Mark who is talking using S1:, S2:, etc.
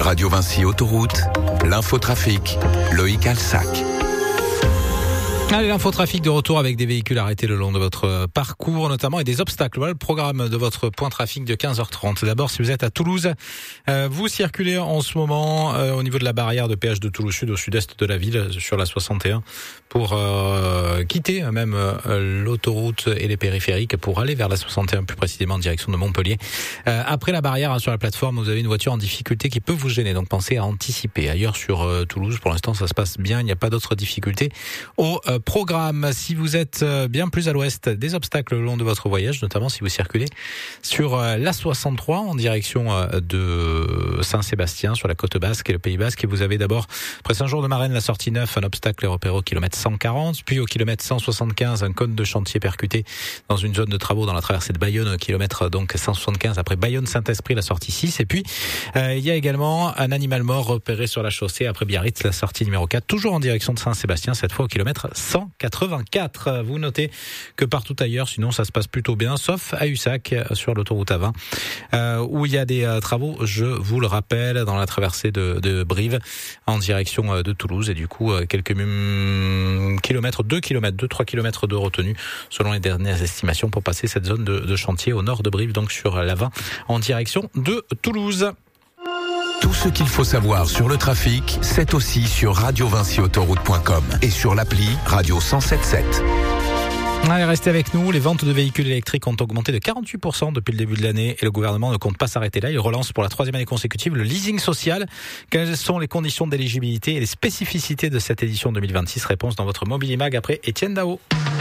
S1: Radio Vinci Autoroute, l'infotrafic, Loïc Alsac.
S2: Allez, l'infotrafic de retour avec des véhicules arrêtés le long de votre parcours notamment et des obstacles. Voilà le programme de votre point trafic de 15h30. D'abord, si vous êtes à Toulouse, vous circulez en ce moment au niveau de la barrière de péage de Toulouse Sud au sud-est de la ville sur la 61 pour quitter même l'autoroute et les périphériques pour aller vers la 61 plus précisément en direction de Montpellier. Après la barrière sur la plateforme, vous avez une voiture en difficulté qui peut vous gêner, donc pensez à anticiper. Ailleurs sur Toulouse, pour l'instant ça se passe bien, il n'y a pas d'autres difficultés au programme. Si vous êtes bien plus à l'ouest, des obstacles le long de votre voyage, notamment si vous circulez sur la 63 en direction de Saint-Sébastien sur la côte basque et le Pays basque. Et vous avez d'abord, après Saint-Jean-de-Marennes, la sortie 9, un obstacle est repéré au kilomètre 140, puis au kilomètre 175, un cône de chantier percuté dans une zone de travaux dans la traversée de Bayonne, au kilomètre donc 175, après Bayonne-Saint-Esprit, la sortie 6. Et puis, il y a également un animal mort repéré sur la chaussée après Biarritz, la sortie numéro 4, toujours en direction de Saint-Sébastien, cette fois au kilomètre 184. Vous notez que partout ailleurs, sinon ça se passe plutôt bien, sauf à Ussac sur l'autoroute A20, où il y a des travaux, je vous le rappelle, dans la traversée de Brive en direction de Toulouse, et du coup quelques kilomètres, 3 kilomètres de retenue selon les dernières estimations pour passer cette zone de chantier au nord de Brive, donc sur l'A20 en direction de Toulouse.
S1: Tout ce qu'il faut savoir sur le trafic, c'est aussi sur radiovinciautoroute.com et sur l'appli Radio 107.7.
S2: Allez, restez avec nous. Les ventes de véhicules électriques ont augmenté de 48% depuis le début de l'année et le gouvernement ne compte pas s'arrêter là. Il relance pour la 3e année consécutive le leasing social. Quelles sont les conditions d'éligibilité et les spécificités de cette édition 2026? Réponse dans votre Mobilimag après Étienne Dao.